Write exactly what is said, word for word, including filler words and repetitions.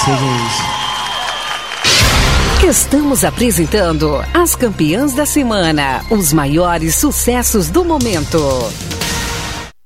seja isso. Estamos apresentando as campeãs da semana, os maiores sucessos do momento.